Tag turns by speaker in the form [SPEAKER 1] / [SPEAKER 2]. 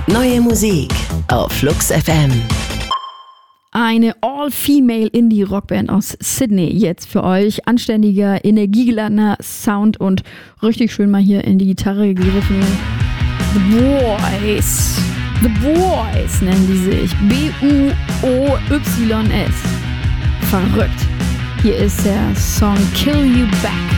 [SPEAKER 1] Neue Musik auf Flux FM.
[SPEAKER 2] Eine All-Female Indie-Rockband aus Sydney jetzt für euch. Anständiger, energiegeladener Sound und richtig schön mal hier in die Gitarre gegriffen. The Boys. The Boys nennen die sich. B-U-O-Y-S. Verrückt. Hier ist der Song Kill You Back.